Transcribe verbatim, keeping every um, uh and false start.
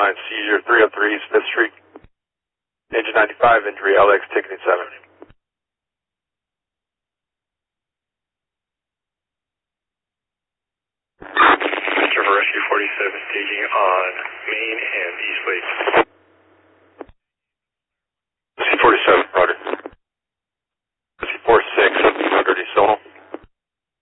nine seizure, three oh three East fifth Street. Engine ninety-five, injury L X, ticketing seven. Mister Rescue forty-seven, staging on Main and East Lake.